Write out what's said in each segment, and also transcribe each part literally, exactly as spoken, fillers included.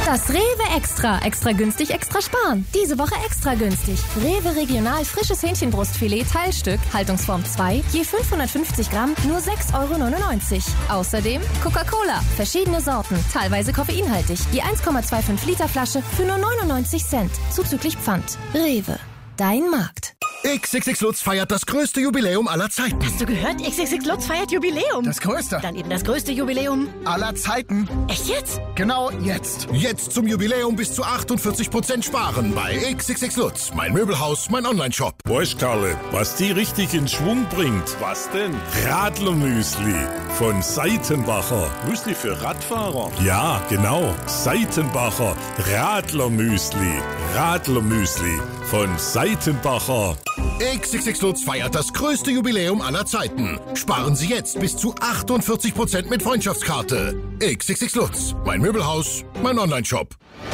Das Rewe Extra. Extra günstig, extra sparen. Diese Woche extra günstig. Rewe Regional frisches Hähnchenbrustfilet Teilstück, Haltungsform zwei, je fünfhundertfünfzig Gramm, nur sechs Euro neunundneunzig. Außerdem Coca-Cola, verschiedene Sorten, teilweise koffeinhaltig. Die eins Komma fünfundzwanzig Liter Flasche für nur neunundneunzig Cent, zuzüglich Pfand. Rewe, dein Markt. X X X Lutz feiert das größte Jubiläum aller Zeiten. Hast du gehört? X X X Lutz feiert Jubiläum. Das größte. Dann eben das größte Jubiläum aller Zeiten. Echt jetzt? Genau jetzt. Jetzt zum Jubiläum bis zu achtundvierzig Prozent sparen bei X X X Lutz. Mein Möbelhaus, mein Onlineshop. Weißt, Karle, was die richtig in Schwung bringt? Was denn? Radlermüsli von Seitenbacher. Müsli für Radfahrer? Ja, genau. Seitenbacher Radlermüsli. Radlermüsli von Seitenbacher. X X X Lutz feiert das größte Jubiläum aller Zeiten. Sparen Sie jetzt bis zu achtundvierzig Prozent mit Freundschaftskarte. X X X Lutz. Mein Möbelhaus, mein Onlineshop.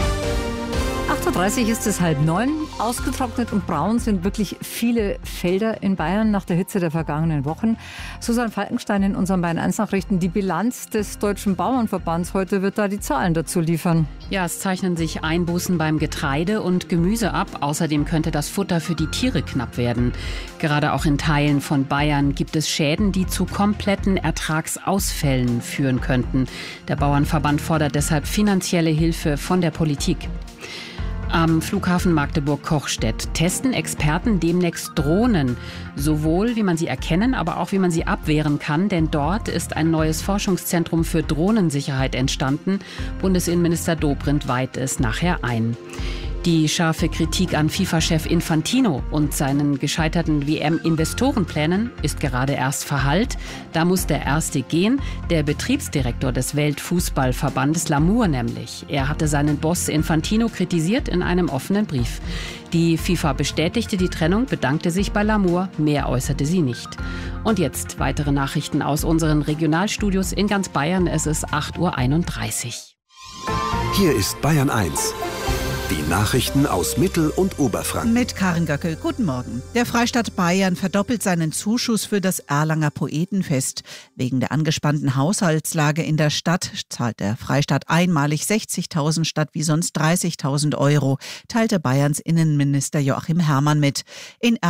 acht Uhr dreißig ist es halb neun. Ausgetrocknet und braun sind wirklich viele Felder in Bayern nach der Hitze der vergangenen Wochen. Susanne Falkenstein in unseren Bayern eins Nachrichten. Die Bilanz des Deutschen Bauernverbands heute wird da die Zahlen dazu liefern. Ja, es zeichnen sich Einbußen beim Getreide und Gemüse ab. Außerdem könnte das Futter für die Tiere knapp werden. Gerade auch in Teilen von Bayern gibt es Schäden, die zu kompletten Ertragsausfällen führen könnten. Der Bauernverband fordert deshalb finanzielle Hilfe von der Politik. Am Flughafen Magdeburg-Kochstedt testen Experten demnächst Drohnen. Sowohl wie man sie erkennen, aber auch wie man sie abwehren kann. Denn dort ist ein neues Forschungszentrum für Drohnensicherheit entstanden. Bundesinnenminister Dobrindt weiht es nachher ein. Die scharfe Kritik an FIFA-Chef Infantino und seinen gescheiterten W M-Investorenplänen ist gerade erst verhallt. Da muss der Erste gehen, der Betriebsdirektor des Weltfußballverbandes Lamour nämlich. Er hatte seinen Boss Infantino kritisiert in einem offenen Brief. Die FIFA bestätigte die Trennung, bedankte sich bei Lamour, mehr äußerte sie nicht. Und jetzt weitere Nachrichten aus unseren Regionalstudios in ganz Bayern. Es ist acht Uhr einunddreißig. Hier ist Bayern eins. Die Nachrichten aus Mittel- und Oberfranken. Mit Karin Göckel. Guten Morgen. Der Freistaat Bayern verdoppelt seinen Zuschuss für das Erlanger Poetenfest. Wegen der angespannten Haushaltslage in der Stadt zahlt der Freistaat einmalig sechzigtausend statt wie sonst dreißigtausend Euro, teilte Bayerns Innenminister Joachim Herrmann mit. In